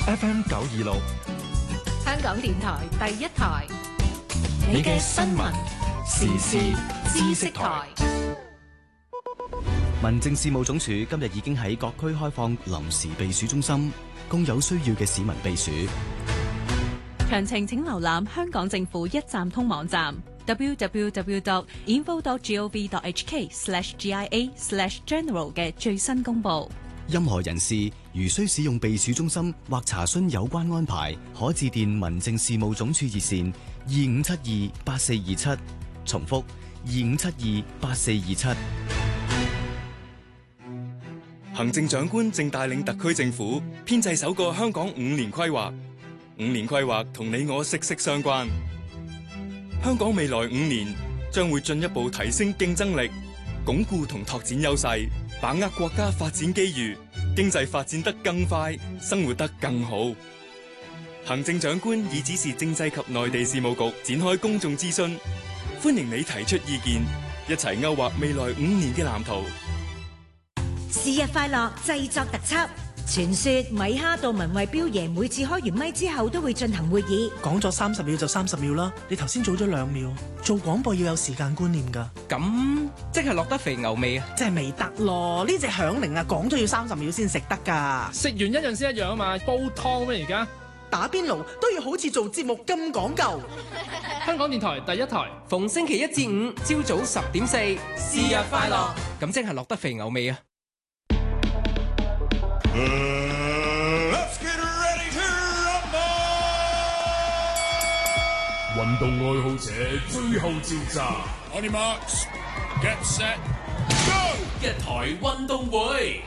FM 926， 香港電台第一台， 你嘅新聞時事知識台。 民政事務總署今日已經喺各區開放臨時避暑中心，供有需要嘅市民避暑。 詳情請瀏覽香港政府一站通網站 www.info.gov.hk/GIA/general 嘅最新公佈。 任何人士如需使用避暑中心或查詢有關安排，可致電民政事務總署熱線25728427，重複25728427。 行政長官正帶領特區政府編製首個香港5年規劃。5年規劃同你我息息相關。香港未來5年將會進一步提升競爭力，鞏固同拓展優勢，把握國家發展機遇，經濟發展得更快，生活得更好。行政長官已指示政制及內地事務局展開公眾諮詢，歡迎你提出意見，一齊勾畫未來5年嘅藍圖。 是日快樂製作特輯。傳說米哈杜文慧標爺每次開完咪之後都會進行會議， 講咗30秒就30秒啦。你頭先早咗2秒，做廣播要有時間觀念㗎。 咁即係落得肥牛味啊？ 即係未得咯，呢隻響鈴啊，講咗要30秒先食得㗎。 食完一樣先一樣啊嘛，煲湯咩而家？ 打邊爐都要好似做節目咁講究。 香港電台第一台， 逢星期1至5朝早10.4，是日快樂。咁即係落得肥牛味啊！ Let's get ready to rumble！ 運動愛好者最後召集 ，On your marks, get set, go！ 一台運動會。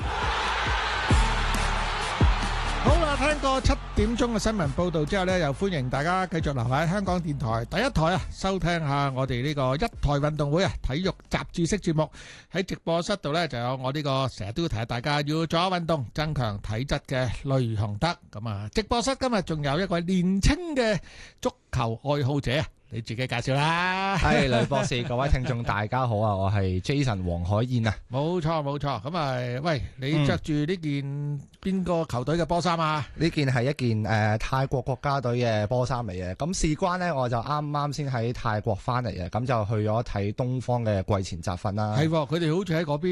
好啦，聽過7點鐘嘅新聞報道之後呢，又歡迎大家繼續留喺香港電台第一台啊，收聽下我哋呢個一台運動會啊，體育雜誌式節目。喺直播室度呢，就有我呢個成日都提大家要做下運動，增強體質嘅雷雄德。咁啊，直播室今日仲有一位年青嘅足球愛好者啊！你自己介紹啦。 係雷博士，各位聽眾大家好啊，我係 Jason 黃海燕啊。 冇錯冇錯，咁啊，喂，你着住呢件邊個球隊嘅波衫啊？ 呢件係一件泰國國家隊嘅波衫嚟嘅。咁事關呢，我就啱先喺泰國翻嚟嘅，咁就去咗睇東方嘅季前集訓啦。 係，佢哋好似喺嗰邊。